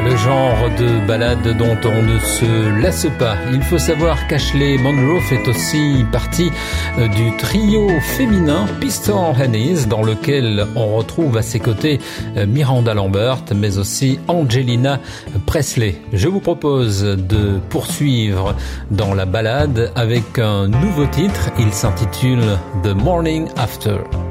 Le genre de ballade dont on ne se lasse pas. Il faut savoir qu'Ashley Monroe fait aussi partie du trio féminin Pistol Annies, dans lequel on retrouve à ses côtés Miranda Lambert, mais aussi Angelina Presley. Je vous propose de poursuivre dans la ballade avec un nouveau titre. Il s'intitule The Morning After.